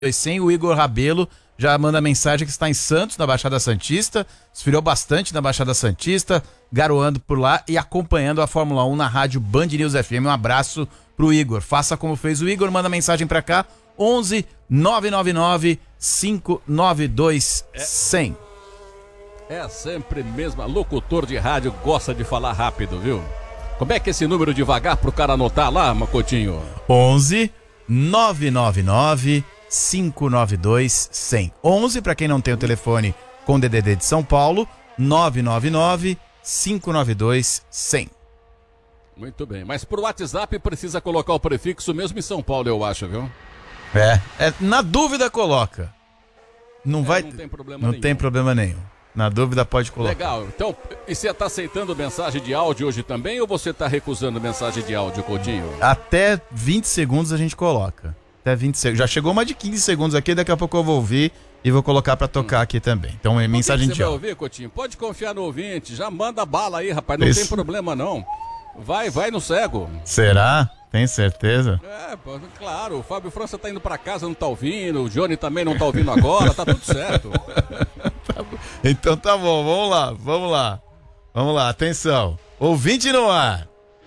592-100. O Igor Rabelo já manda mensagem que está em Santos, na Baixada Santista, esfriou bastante na Baixada Santista, garoando por lá e acompanhando a Fórmula 1 na rádio Band News FM. Um abraço pro Igor. Faça como fez o Igor, manda mensagem pra cá, 11 999 592 100. É sempre mesmo, locutor de rádio gosta de falar rápido, viu? Como é que é esse número devagar pro cara anotar lá, Macotinho? 11 999 592 100. 11 para quem não tem o telefone com DDD de São Paulo, 999 592 100. Muito bem, mas pro WhatsApp precisa colocar o prefixo mesmo em São Paulo, eu acho, viu? Na dúvida coloca. Não tem problema nenhum. Na dúvida pode colocar. Legal, então, e você tá aceitando mensagem de áudio hoje também ou você tá recusando mensagem de áudio, Coutinho? Até 20 segundos a gente coloca. Até 20 segundos. Já chegou mais de 15 segundos aqui, daqui a pouco eu vou ouvir e vou colocar pra tocar aqui também. Então é mensagem de áudio. Você vai ouvir, Coutinho? Pode confiar no ouvinte, já manda bala aí, rapaz, não tem problema não. Vai no cego. Será? Tem certeza? Claro, o Fábio França tá indo pra casa, não tá ouvindo, o Johnny também não tá ouvindo agora, tá tudo certo. Então tá bom, vamos lá, atenção. Ouvinte no ar.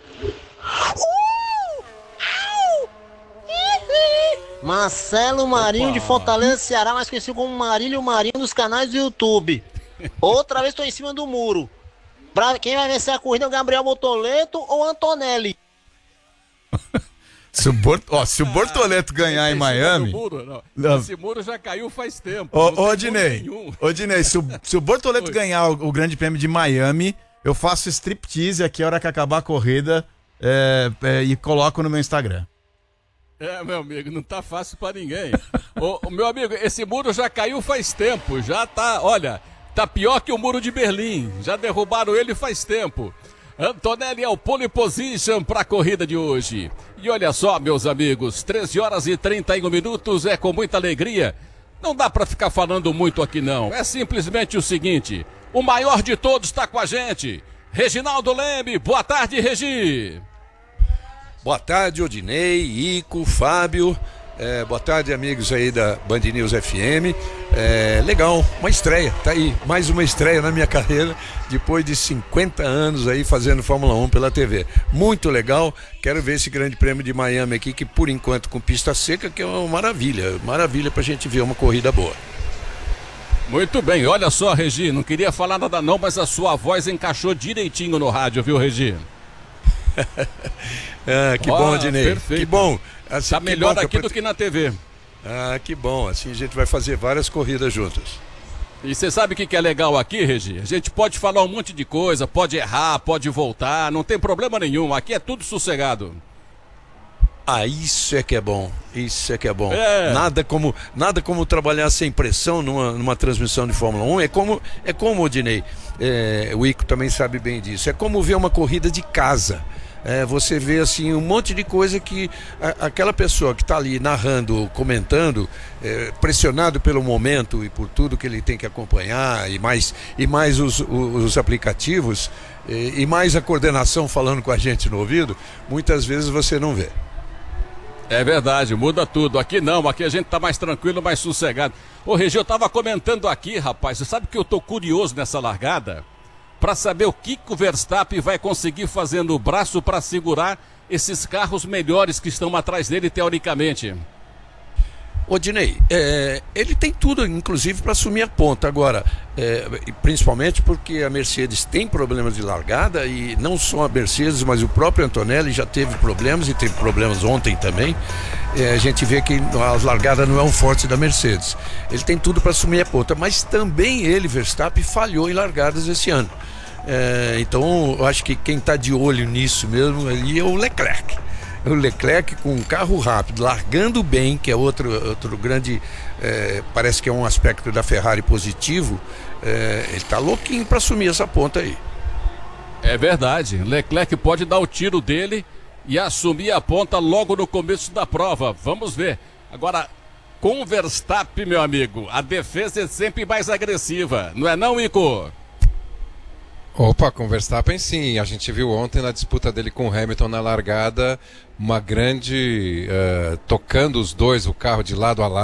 Marcelo Marinho de Fortaleza, Ceará, mais conhecido como Marílio Marinho dos canais do YouTube. Outra vez tô em cima do muro. Quem vai vencer a corrida é o Gabriel Bortoleto ou Antonelli? Se o Bortoleto ganhar em Miami... Esse muro já caiu faz tempo. Ô Dinei, se o Bortoleto ganhar o Grande Prêmio de Miami, eu faço striptease aqui a hora que acabar a corrida e coloco no meu Instagram. Meu amigo, não tá fácil pra ninguém. Meu amigo, esse muro já caiu faz tempo, já tá, olha, tá pior que o muro de Berlim, já derrubaram ele faz tempo. Antonelli é o pole position para a corrida de hoje. E olha só, meus amigos, 13 horas e 31 minutos é com muita alegria. Não dá para ficar falando muito aqui não. É simplesmente o seguinte, o maior de todos está com a gente. Reginaldo Leme, boa tarde, Regi. Boa tarde, Odinei, Ico, Fábio. Boa tarde, amigos aí da Band News FM. Legal, uma estreia, tá aí, mais uma estreia na minha carreira, depois de 50 anos aí fazendo Fórmula 1 pela TV. Muito legal, quero ver esse Grande Prêmio de Miami aqui, que por enquanto com pista seca, que é uma maravilha pra gente ver uma corrida boa. Muito bem, olha só, Regi, não queria falar nada não, mas a sua voz encaixou direitinho no rádio, viu, Regi? Que bom, Dinei, perfeito. Que bom. Assim, tá melhor aqui do que na TV. Que bom, assim a gente vai fazer várias corridas juntas. E você sabe o que é legal aqui, Regi? A gente pode falar um monte de coisa, pode errar, pode voltar, não tem problema nenhum, aqui é tudo sossegado. Isso é que é bom, Nada como trabalhar sem pressão numa transmissão de Fórmula 1, é como Odinei, o Ico também sabe bem disso, é como ver uma corrida de casa. Você vê assim um monte de coisa que aquela pessoa que está ali narrando, comentando, pressionado pelo momento e por tudo que ele tem que acompanhar, e mais os aplicativos, e mais a coordenação falando com a gente no ouvido, muitas vezes você não vê. É verdade, muda tudo. Aqui não, aqui a gente tá mais tranquilo, mais sossegado. Ô Regi, eu tava comentando aqui, rapaz, você sabe que eu tô curioso nessa largada? Para saber o que o Verstappen vai conseguir fazer no braço para segurar esses carros melhores que estão atrás dele, teoricamente. Odinei, ele tem tudo, inclusive, para assumir a ponta. Agora, principalmente porque a Mercedes tem problemas de largada, e não só a Mercedes, mas o próprio Antonelli já teve problemas, e teve problemas ontem também. A gente vê que a largada não é um forte da Mercedes. Ele tem tudo para assumir a ponta, mas também ele, Verstappen, falhou em largadas esse ano. Então, eu acho que quem está de olho nisso mesmo ali é o Leclerc. O Leclerc com um carro rápido, largando bem, que é outro grande, parece que é um aspecto da Ferrari positivo, ele está louquinho para assumir essa ponta aí. É verdade, Leclerc pode dar o tiro dele e assumir a ponta logo no começo da prova, vamos ver. Agora, com o Verstappen, meu amigo, a defesa é sempre mais agressiva, não é não, Ico? Opa, com o Verstappen sim, a gente viu ontem na disputa dele com o Hamilton na largada, uma grande, tocando os dois, o carro de lado a lado.